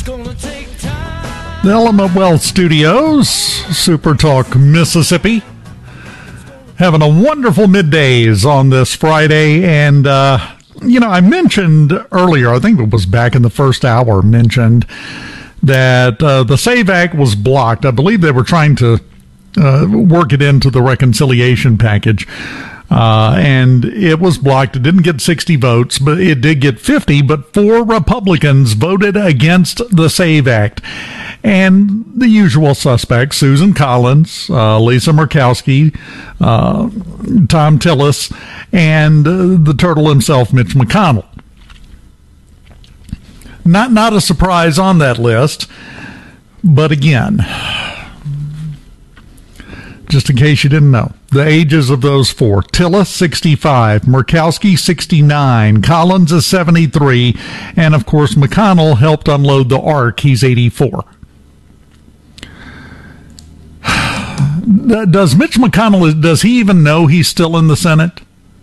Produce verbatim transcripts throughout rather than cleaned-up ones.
The Element Wealth Studios, Super Talk, Mississippi. Having a wonderful middays on this Friday. And, uh, you know, I mentioned earlier, I think it was back in the first hour, mentioned that uh, the SAVE Act was blocked. I believe they were trying to uh, work it into the reconciliation package. Uh, and it was blocked. It didn't get sixty votes, but it did get fifty. But four Republicans voted against the SAVE Act. And the usual suspects, Susan Collins, uh, Lisa Murkowski, uh, Tom Tillis, and uh, the turtle himself, Mitch McConnell. Not, not a surprise on that list. But again, just in case you didn't know, the ages of those four: Tillis, sixty-five, Murkowski, sixty-nine, Collins is seventy-three, and of course McConnell helped unload the Ark. He's eighty-four. Does Mitch McConnell, does he even know he's still in the Senate?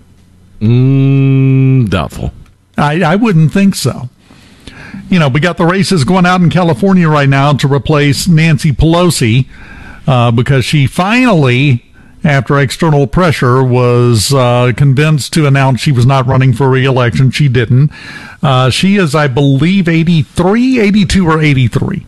Mm, doubtful. I, I wouldn't think so. You know, we got the races going out in California right now to replace Nancy Pelosi, uh, because she finally, after external pressure, was uh, convinced to announce she was not running for re-election. She didn't. Uh, she is, I believe, eighty-three, eighty-two, or eighty-three.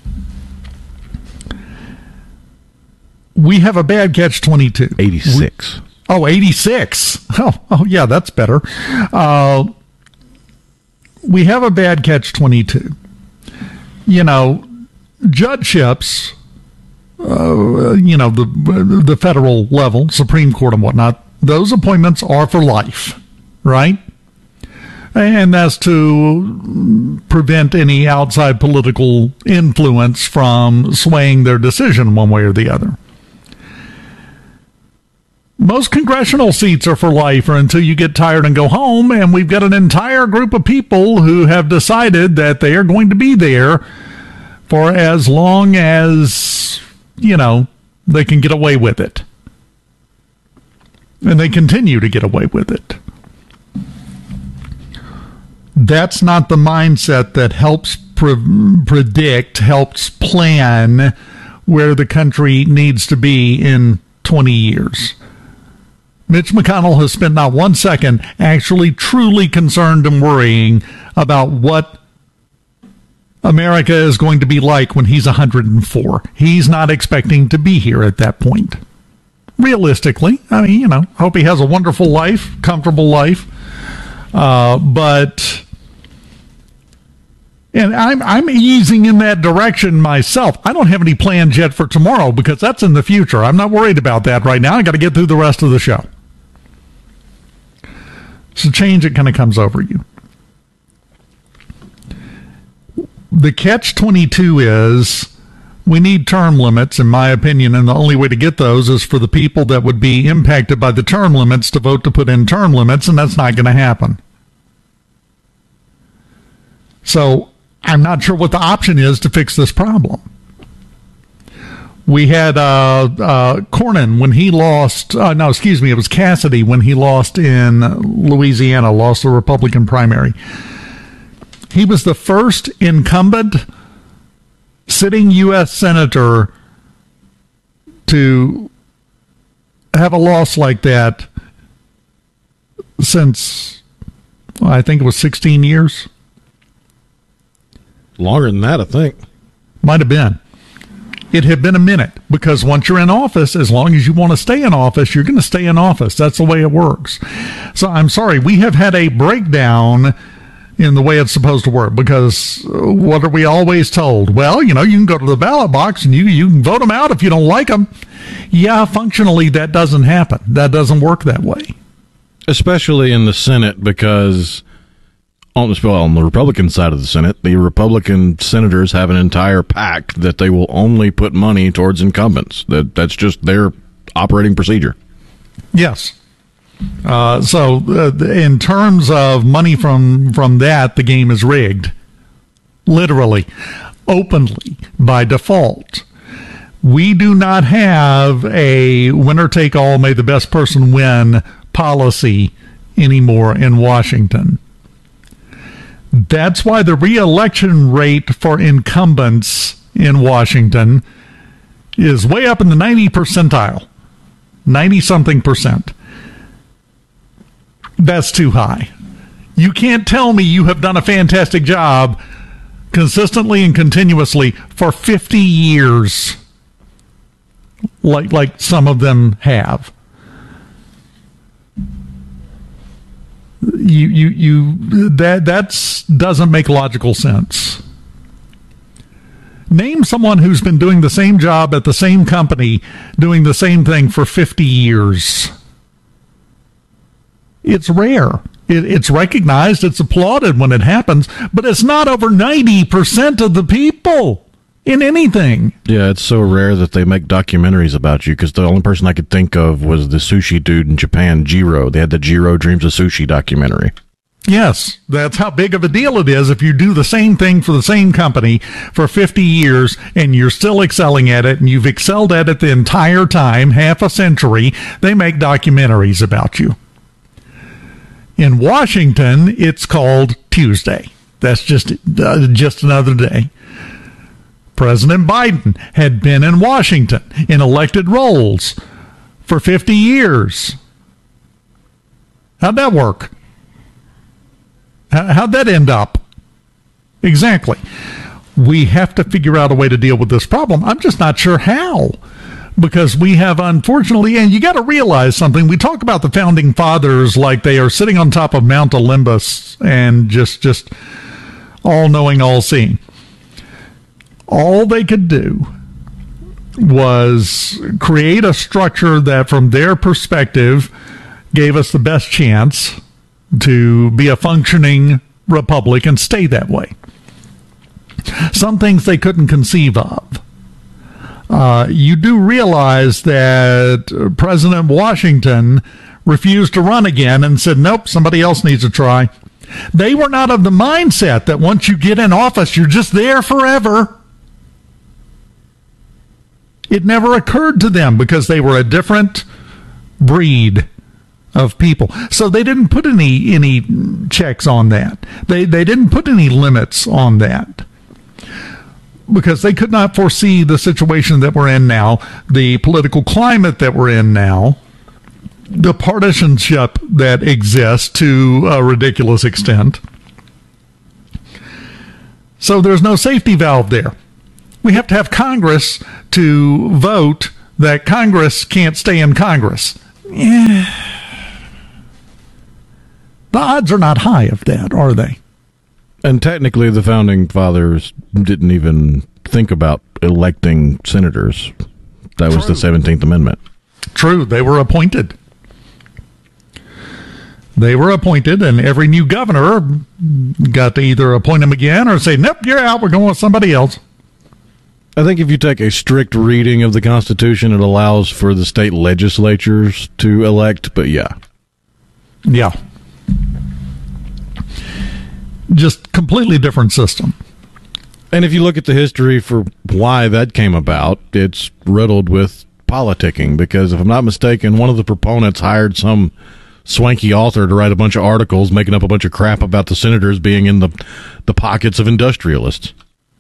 We have a bad catch twenty-two. eighty-six. We, oh, eighty-six. Oh, oh, yeah, that's better. Uh, we have a bad catch twenty-two. You know, judgeships, uh, you know, the the federal level, Supreme Court and whatnot, those appointments are for life, right? And that's to prevent any outside political influence from swaying their decision one way or the other. Most congressional seats are for life or until you get tired and go home, and we've got an entire group of people who have decided that they are going to be there for as long as, you know, they can get away with it. And they continue to get away with it. That's not the mindset that helps pre- predict, helps plan where the country needs to be in twenty years. Mitch McConnell has spent not one second actually truly concerned and worrying about what America is going to be like when he's one hundred four. He's not expecting to be here at that point. Realistically, I mean, you know, hope he has a wonderful life, comfortable life. Uh, but, and I'm I'm easing in that direction myself. I don't have any plans yet for tomorrow because that's in the future. I'm not worried about that right now. I got to get through the rest of the show. So change, it kind of comes over you. The catch twenty-two is we need term limits, in my opinion, and the only way to get those is for the people that would be impacted by the term limits to vote to put in term limits, and that's not going to happen. So I'm not sure what the option is to fix this problem. We had uh, uh, Cornyn when he lost, uh, no, excuse me, it was Cassidy when he lost in Louisiana, lost the Republican primary. He was the first incumbent sitting U S senator to have a loss like that since, well, I think it was sixteen years. Longer than that, I think. Might have been. It had been a minute, because once you're in office, as long as you want to stay in office, you're going to stay in office. That's the way it works. So I'm sorry, we have had a breakdown in the way it's supposed to work, because what are we always told? Well, you know, you can go to the ballot box and you, you can vote them out if you don't like them. Yeah, functionally, that doesn't happen. That doesn't work that way. Especially in the Senate, because on the, well, on the Republican side of the Senate, the Republican senators have an entire pact that they will only put money towards incumbents. That That's just their operating procedure. Yes. Uh, so uh, in terms of money from, from that, the game is rigged. Literally. Openly. By default. We do not have a winner-take-all, may the best person win policy anymore in Washington. That's why the re-election rate for incumbents in Washington is way up in the ninety percentile, ninety-something percent. That's too high. You can't tell me you have done a fantastic job consistently and continuously for fifty years, like like some of them have. You you you that that's doesn't make logical sense. Name someone who's been doing the same job at the same company, doing the same thing for fifty years. It's rare. It, it's recognized, it's applauded when it happens, but it's not over ninety percent of the people in anything. Yeah, it's so rare that they make documentaries about you, because the only person I could think of was the sushi dude in Japan, Jiro. They had the Jiro Dreams of Sushi documentary. Yes, that's how big of a deal it is if you do the same thing for the same company for fifty years and you're still excelling at it and you've excelled at it the entire time, half a century. They make documentaries about you. In Washington, it's called Tuesday. That's just uh, just another day. President Biden had been in Washington in elected roles for fifty years. How'd that work? How'd that end up? Exactly. We have to figure out a way to deal with this problem. I'm just not sure how. Because we have, unfortunately, and you got to realize something. We talk about the founding fathers like they are sitting on top of Mount Olympus and just, just all knowing, all seeing. All they could do was create a structure that, from their perspective, gave us the best chance to be a functioning republic and stay that way. Some things they couldn't conceive of. Uh, you do realize that President Washington refused to run again and said, nope, somebody else needs to try. They were not of the mindset that once you get in office, you're just there forever. It never occurred to them because they were a different breed of people. So they didn't put any any checks on that. They they didn't put any limits on that, because they could not foresee the situation that we're in now, the political climate that we're in now, the partisanship that exists to a ridiculous extent. So there's no safety valve there. We have to have Congress to vote that Congress can't stay in Congress. Yeah. The odds are not high of that, are they? And technically, the founding fathers didn't even think about electing senators. That True. was the seventeenth Amendment. True. They were appointed. They were appointed, and every new governor got to either appoint them again or say, nope, you're out, we're going with somebody else. I think if you take a strict reading of the Constitution, it allows for the state legislatures to elect, but yeah. Yeah. Just completely different system. And if you look at the history for why that came about, it's riddled with politicking, because if I'm not mistaken, one of the proponents hired some swanky author to write a bunch of articles making up a bunch of crap about the senators being in the, the pockets of industrialists.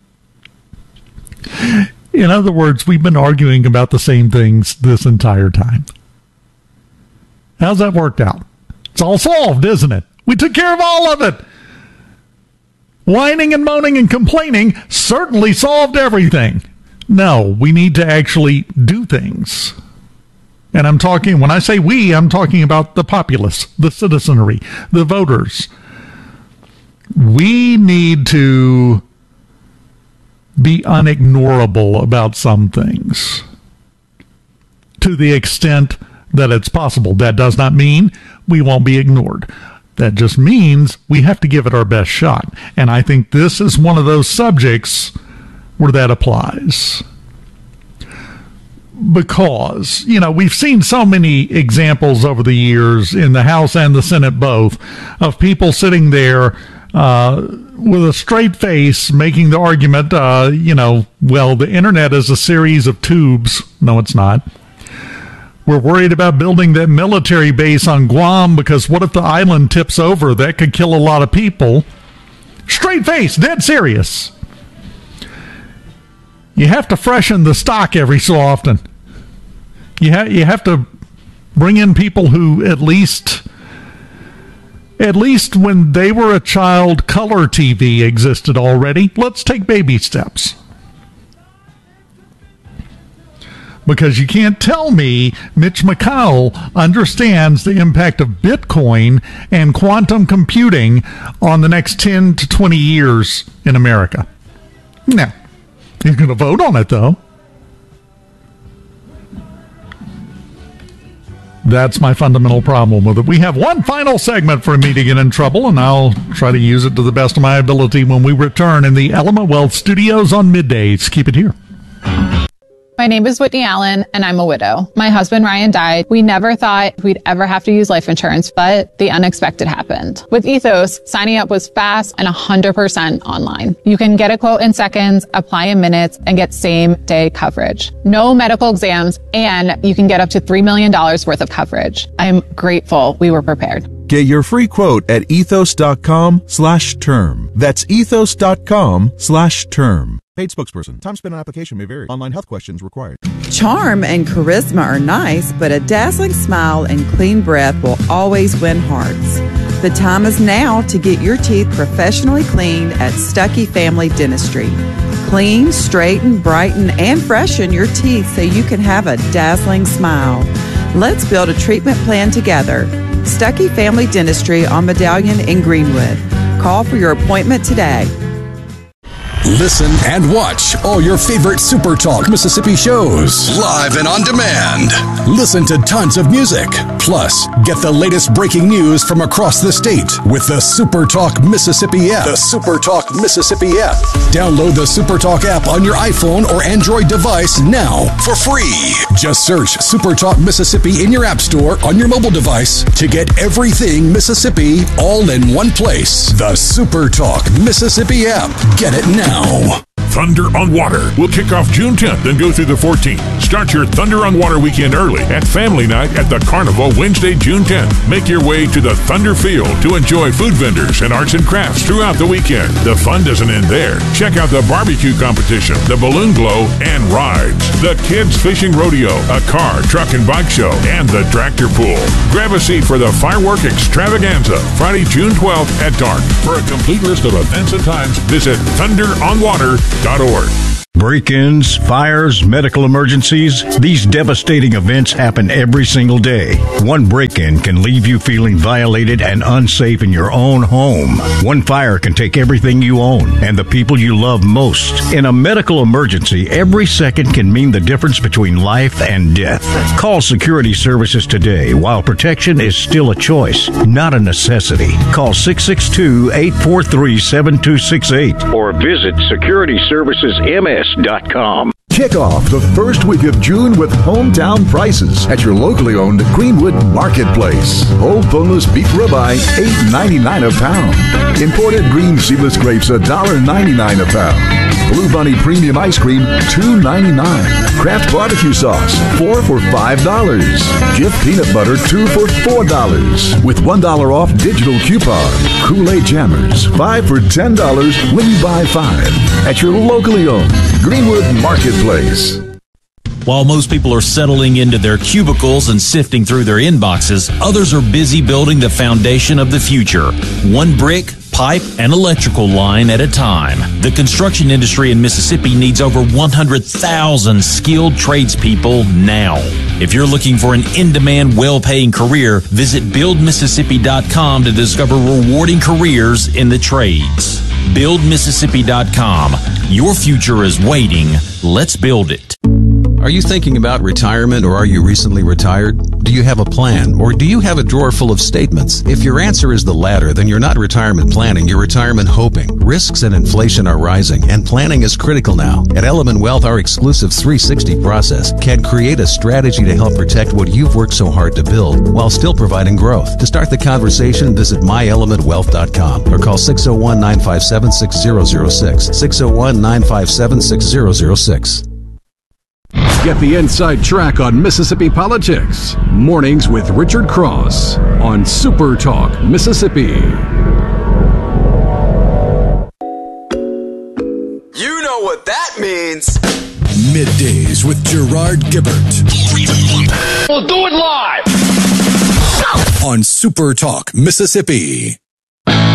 In other words, we've been arguing about the same things this entire time. How's that worked out? It's all solved, isn't it? We took care of all of it. Whining and moaning and complaining certainly solved everything. No, we need to actually do things. And I'm talking, when I say we, I'm talking about the populace, the citizenry, the voters. We need to be unignorable about some things to the extent that it's possible. That does not mean we won't be ignored. That just means we have to give it our best shot. And I think this is one of those subjects where that applies. Because, you know, we've seen so many examples over the years in the House and the Senate both of people sitting there uh, with a straight face making the argument, uh, you know, well, the internet is a series of tubes. No, it's not. We're worried about building that military base on Guam because what if the island tips over? That could kill a lot of people. Straight face, dead serious. You have to freshen the stock every so often. You, ha- you have to bring in people who at least, at least when they were a child, color T V existed already. Let's take baby steps. Because you can't tell me Mitch McConnell understands the impact of Bitcoin and quantum computing on the next ten to twenty years in America. No. He's going to vote on it, though. That's my fundamental problem with it. We have one final segment for me to get in trouble, and I'll try to use it to the best of my ability when we return in the Element Wealth Studios on middays. Keep it here. My name is Whitney Allen, and I'm a widow. My husband, Ryan, died. We never thought we'd ever have to use life insurance, but the unexpected happened. With Ethos, signing up was fast and one hundred percent online. You can get a quote in seconds, apply in minutes, and get same-day coverage. No medical exams, and you can get up to three million dollars worth of coverage. I'm grateful we were prepared. Get your free quote at ethos.com slash term. That's ethos.com slash term. Paid spokesperson. Time spent on application may vary. Online health questions required. Charm and charisma are nice, but a dazzling smile and clean breath will always win hearts. The time is now to get your teeth professionally cleaned at Stuckey Family Dentistry. Clean, straighten, brighten, and freshen your teeth so you can have a dazzling smile. Let's build a treatment plan together. Stuckey Family Dentistry on Medallion in Greenwood. Call for your appointment today. Listen and watch all your favorite Super Talk Mississippi shows live and on demand. Listen to tons of music. Plus, get the latest breaking news from across the state with the Super Talk Mississippi app. The Super Talk Mississippi app. Download the Super Talk app on your iPhone or Android device now for free. Just search Super Talk Mississippi in your app store on your mobile device to get everything Mississippi all in one place. The Super Talk Mississippi app. Get it now. Thunder on Water will kick off June tenth and go through the fourteenth. Start your Thunder on Water weekend early at Family Night at the Carnival Wednesday, June tenth. Make your way to the Thunder Field to enjoy food vendors and arts and crafts throughout the weekend. The fun doesn't end there. Check out the barbecue competition, the balloon glow, and rides. The Kids Fishing Rodeo, a car, truck, and bike show, and the tractor pool. Grab a seat for the Firework Extravaganza, Friday, June twelfth at dark. For a complete list of events and times, visit thunder on water dot org. Break-ins, fires, medical emergencies, these devastating events happen every single day. One break-in can leave you feeling violated and unsafe in your own home. One fire can take everything you own and the people you love most. In a medical emergency, every second can mean the difference between life and death. Call Security Services today while protection is still a choice, not a necessity. Call six six two, eight four three, seven two six eight or visit security services m s dot com. Kick off the first week of June with hometown prices at your locally owned Greenwood Marketplace. Whole boneless beef ribeye, eight ninety-nine a pound. Imported green seedless grapes, one dollar ninety-nine a pound. Blue Bunny Premium Ice Cream, two ninety-nine. Kraft Barbecue Sauce, four for five dollars. Jif Peanut Butter, two for four dollars. With one dollar off digital coupon. Kool-Aid Jammers, five for ten dollars when you buy five. At your locally owned Greenwood Marketplace. While most people are settling into their cubicles and sifting through their inboxes, others are busy building the foundation of the future. One brick, pipe, and electrical line at a time. The construction industry in Mississippi needs over one hundred thousand skilled tradespeople now. If you're looking for an in-demand, well-paying career, visit build mississippi dot com to discover rewarding careers in the trades. build mississippi dot com. Your future is waiting. Let's build it. Are you thinking about retirement, or are you recently retired? Do you have a plan, or do you have a drawer full of statements? If your answer is the latter, then you're not retirement planning, you're retirement hoping. Risks and inflation are rising, and planning is critical now. At Element Wealth, our exclusive three sixty process can create a strategy to help protect what you've worked so hard to build while still providing growth. To start the conversation, visit my element wealth dot com or call six oh one, nine five seven, six oh oh six, six oh one, nine five seven, six oh oh six. Get the inside track on Mississippi politics. Mornings with Richard Cross on Super Talk Mississippi. that means. Middays with Gerard Gibbert. We'll do it live. On Super Talk, Mississippi.